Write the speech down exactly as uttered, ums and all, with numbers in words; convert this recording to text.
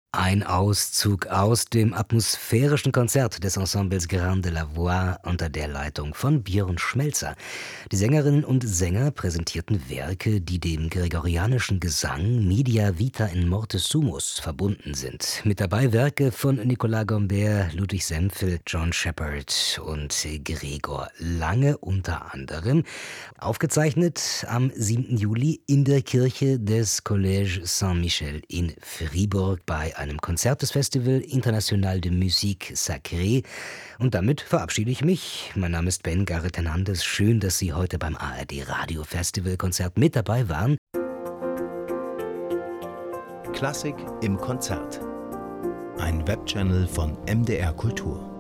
Ein Auszug aus dem atmosphärischen Konzert des Ensembles Grains de la Voix unter der Leitung von Björn Schmelzer. Die Sängerinnen und Sänger präsentierten Werke, die dem gregorianischen Gesang Media Vita in Morte Sumus verbunden sind. Mit dabei Werke von Nicolas Gombert, Ludwig Sempfel, John Shepherd und Gregor Lange unter anderem. Aufgezeichnet am siebten Juli in der Kirche des Collège Saint-Michel in Fribourg bei einem Konzert des Festival International de Musique Sacrée. Und damit verabschiede ich mich. Mein Name ist Ben Garret Hernandez. Schön, dass Sie heute beim A R D Radio Festival Konzert mit dabei waren. Klassik im Konzert. Ein Webchannel von M D R Kultur.